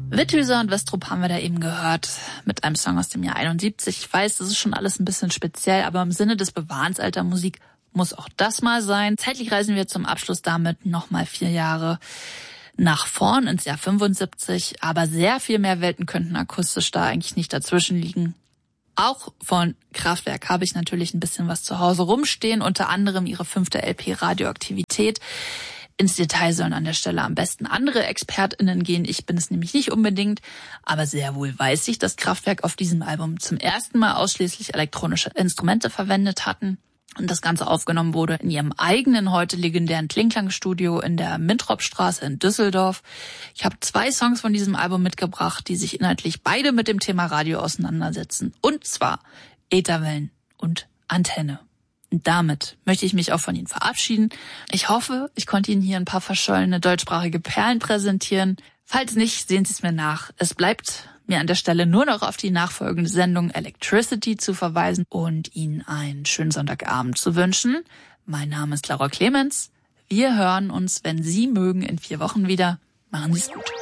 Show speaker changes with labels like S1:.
S1: Witthöser und Westrup haben wir da eben gehört, mit einem Song aus dem Jahr 71. Ich weiß, das ist schon alles ein bisschen speziell, aber im Sinne des Bewahrens alter Musik muss auch das mal sein. Zeitlich reisen wir zum Abschluss damit nochmal 4 Jahre nach vorn ins Jahr 75, aber sehr viel mehr Welten könnten akustisch da eigentlich nicht dazwischen liegen. Auch von Kraftwerk habe ich natürlich ein bisschen was zu Hause rumstehen, unter anderem ihre 5. LP Radioaktivität. Ins Detail sollen an der Stelle am besten andere ExpertInnen gehen. Ich bin es nämlich nicht unbedingt, aber sehr wohl weiß ich, dass Kraftwerk auf diesem Album zum ersten Mal ausschließlich elektronische Instrumente verwendet hatten. Und das Ganze aufgenommen wurde in ihrem eigenen, heute legendären Klingklang-Studio in der Mintropstraße in Düsseldorf. Ich habe 2 Songs von diesem Album mitgebracht, die sich inhaltlich beide mit dem Thema Radio auseinandersetzen. Und zwar Ätherwellen und Antenne. Und damit möchte ich mich auch von Ihnen verabschieden. Ich hoffe, ich konnte Ihnen hier ein paar verschollene deutschsprachige Perlen präsentieren. Falls nicht, sehen Sie es mir nach. Es bleibt mir an der Stelle nur noch auf die nachfolgende Sendung Electricity zu verweisen und Ihnen einen schönen Sonntagabend zu wünschen. Mein Name ist Laura Clemens. Wir hören uns, wenn Sie mögen, in 4 Wochen wieder. Machen Sie es gut.